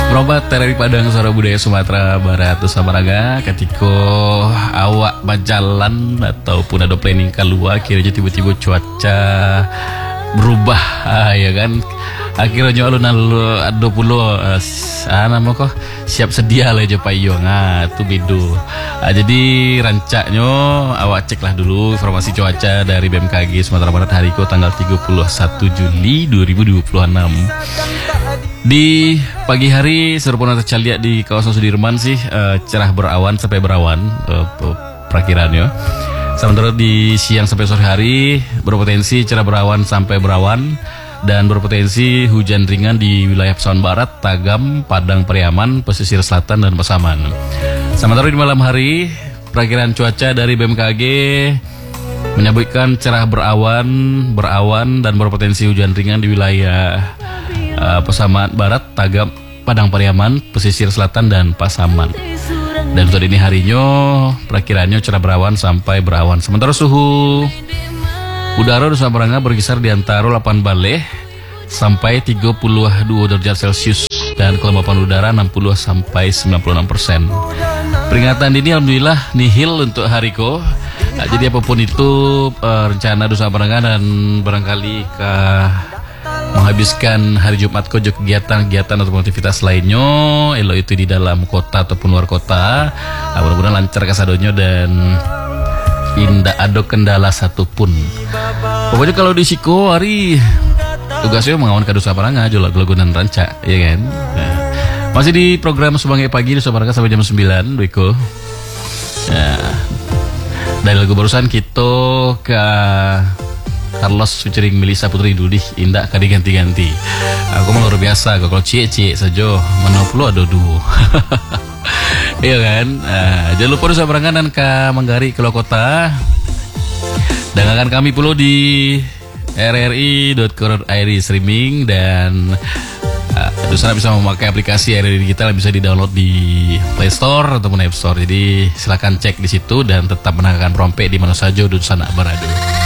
Berobat dari Padang Suara Budaya Sumatera Barat Samaraga ketika awak berjalan ataupun ada planning keluar, akhirnya tiba-tiba cuaca berubah, ya kan. Akhirnya alun ada pula nama kok siap sedia lah aja payung tu bedo. Jadi rancaknya awak cek lah dulu informasi cuaca dari BMKG Sumatera Barat hari ko tanggal 31 Juli 2026. Di pagi hari serupa terlihat di kawasan Sudirman sih cerah berawan sampai berawan perakiraannya. Sementara di siang sampai sore hari berpotensi cerah berawan sampai berawan dan berpotensi hujan ringan di wilayah Pesawan Barat, Tagam, Padang Pariaman, pesisir selatan dan Pasaman. Sementara di malam hari perakiraan cuaca dari BMKG menyebutkan cerah berawan dan berpotensi hujan ringan di wilayah Pasaman Barat, Tagam, Padang Pariaman, pesisir selatan dan Pasaman. Dan untuk ini harinya perakiraannya cerah berawan sampai berawan. Sementara suhu udara di Samaranga berkisar di antara 8 balik sampai 32 derajat Celcius dan kelembapan udara 60 sampai 96%. Peringatan dini alhamdulillah nihil untuk hari ko. Jadi apapun itu rencana di Samaranga dan barangkali menghabiskan hari Jumat ko kegiatan-kegiatan atau aktivitas lainnya, elo itu di dalam kota ataupun luar kota, mudah-mudahan lancar kasadonyo dan tidak ada kendala satupun. Pokoknya kalau di Siko hari tugasnya mengawan kado Samaranga aja lagu-lagu dan rancak, ya kan. Nah, masih di program Sebagai Pagi di Samaranga sampai jam 9, Wiko. Nah, dari lagu barusan kita ke Carlos featuring Melissa Putri Dudih, Indah kadi ganti-ganti. Aku mah luar biasa, kalau cie-cie saja mana perlu ada duo. Iya kan. Jangan lupa usah berangan dan ke Manggari ke kota. Dengarkan kami pula di rri.co.id streaming dan sana bisa memakai aplikasi RRI Digital yang bisa di-download di Play Store ataupun App Store. Jadi silakan cek di situ dan tetap menangkan rompek di mana saja di sana berada.